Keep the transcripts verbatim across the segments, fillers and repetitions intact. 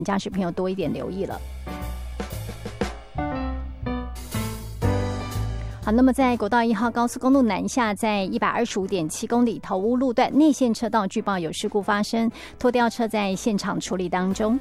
驾驶朋友多一点留意了。好，那么在国道一号高速公路南下，在 一百二十五点七 公里头屋路段内线车道据报有事故发生，拖吊车在现场处理当中。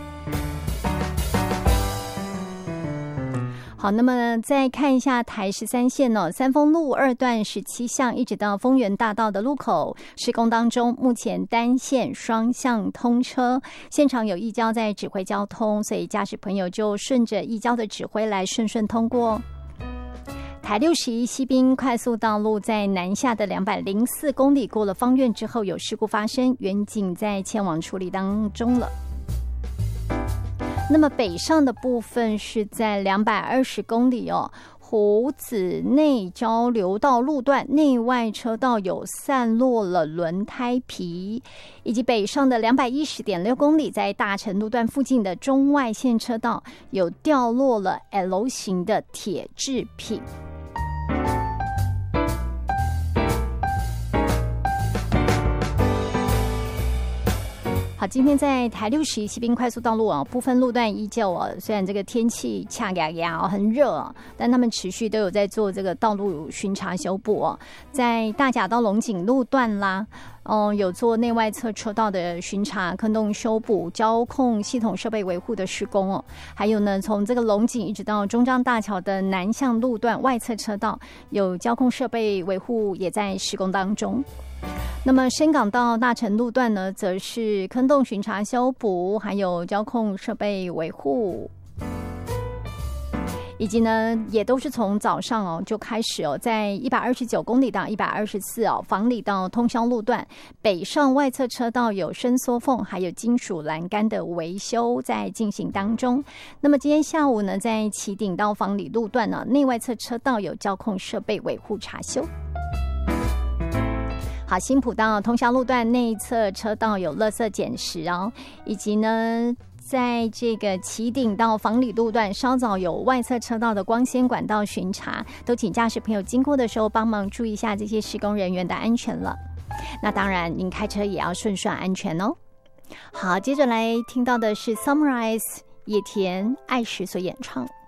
好，那么再看一下台十三线哦，三丰路二段十七巷一直到丰原大道的路口施工当中，目前单线双向通车，现场有义交在指挥交通，所以驾驶朋友就顺着义交的指挥来顺顺通过。台六十一西滨快速道路在南下的两百零四公里过了芳苑之后有事故发生，远景在前往处理当中了。那么北上的部分是在两百二十公里哦，湖子内交流道路段内外车道有散落了轮胎皮，以及北上的两百一十点六公里，在大成路段附近的中外线车道有掉落了 L 型的铁制品。好，今天在台六十一西滨快速道路啊，部分路段依旧啊，虽然这个天气恰呀呀哦，很热啊，但他们持续都有在做这个道路巡查修补哦，在大甲到龙井路段啦。哦，有做内外侧车道的巡查、坑洞修补、交控系统设备维护的施工哦。还有呢，从这个龙井一直到中彰大桥的南向路段外侧车道，有交控设备维护也在施工当中。那么深港到大成路段呢，则是坑洞巡查修补，还有交控设备维护。以及呢，也都是从早上哦就开始哦，在一百二十九公里到一百二十四哦，房里到通霄路段北上外侧车道有伸缩缝，还有金属栏杆的维修在进行当中。那么今天下午呢，在旗顶到房里路段呢，内外侧车道有交控设备维护查修。好，新埔到通霄路段内侧车道有垃圾捡拾哦，以及呢。在这个旗顶到房里路段稍早有外侧车道的光纤管道巡查，都请驾驶朋友经过的时候帮忙注意一下这些施工人员的安全了。那当然您开车也要顺顺安全哦。好，接着来听到的是 Summarize 野田爱实所演唱。